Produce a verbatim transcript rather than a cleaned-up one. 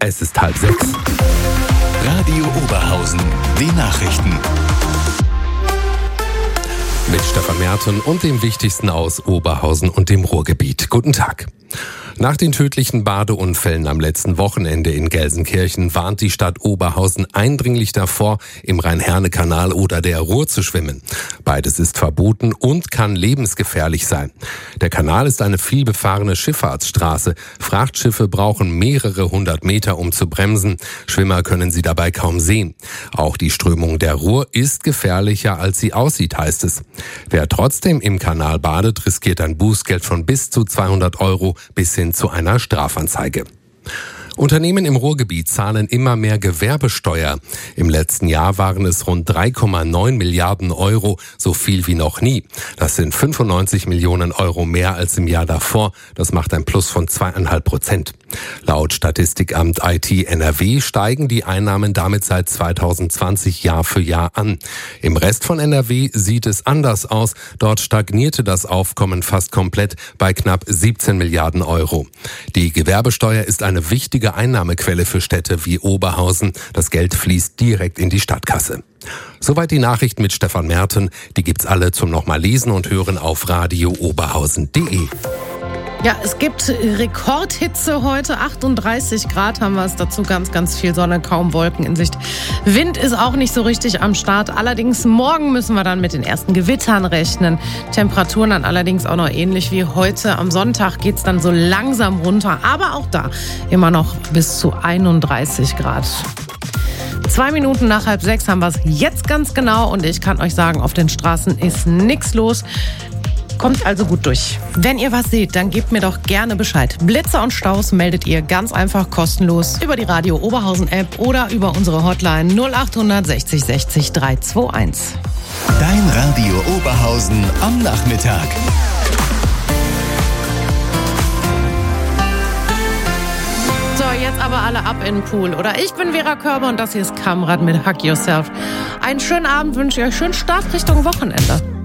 Es ist halb sechs. Radio Oberhausen, die Nachrichten. Mit Stefan Merten und dem Wichtigsten aus Oberhausen und dem Ruhrgebiet. Guten Tag. Nach den tödlichen Badeunfällen am letzten Wochenende in Gelsenkirchen warnt die Stadt Oberhausen eindringlich davor, im Rhein-Herne-Kanal oder der Ruhr zu schwimmen. Beides ist verboten und kann lebensgefährlich sein. Der Kanal ist eine vielbefahrene Schifffahrtsstraße. Frachtschiffe brauchen mehrere hundert Meter, um zu bremsen. Schwimmer können sie dabei kaum sehen. Auch die Strömung der Ruhr ist gefährlicher, als sie aussieht, heißt es. Wer trotzdem im Kanal badet, riskiert ein Bußgeld von bis zu zweihundert Euro bis hin zu einer Strafanzeige. Unternehmen im Ruhrgebiet zahlen immer mehr Gewerbesteuer. Im letzten Jahr waren es rund drei Komma neun Milliarden Euro, so viel wie noch nie. Das sind fünfundneunzig Millionen Euro mehr als im Jahr davor. Das macht ein Plus von zweieinhalb Prozent. Laut Statistikamt I T N R W steigen die Einnahmen damit seit zweitausendzwanzig Jahr für Jahr an. Im Rest von N R W sieht es anders aus. Dort stagnierte das Aufkommen fast komplett bei knapp siebzehn Milliarden Euro. Die Gewerbesteuer ist eine wichtige Einnahmequelle für Städte wie Oberhausen. Das Geld fließt direkt in die Stadtkasse. Soweit die Nachrichten mit Stefan Merten. Die gibt's alle zum nochmal lesen und hören auf radio oberhausen punkt de. Ja, es gibt Rekordhitze heute, achtunddreißig Grad haben wir es dazu, ganz, ganz viel Sonne, kaum Wolken in Sicht. Wind ist auch nicht so richtig am Start, allerdings morgen müssen wir dann mit den ersten Gewittern rechnen. Temperaturen dann allerdings auch noch ähnlich wie heute. Am Sonntag geht's dann so langsam runter, aber auch da immer noch bis zu einunddreißig Grad. Zwei Minuten nach halb sechs haben wir es jetzt ganz genau und ich kann euch sagen, auf den Straßen ist nichts los. Kommt also gut durch. Wenn ihr was seht, dann gebt mir doch gerne Bescheid. Blitze und Staus meldet ihr ganz einfach kostenlos über die Radio Oberhausen App oder über unsere Hotline null acht hundert sechzig sechzig dreihunderteinundzwanzig. Dein Radio Oberhausen am Nachmittag. So, jetzt aber alle ab in den Pool. Oder ich bin Vera Körber und das hier ist Kamrad mit Hug Yourself. Einen schönen Abend wünsche ich euch. Schönen Start Richtung Wochenende.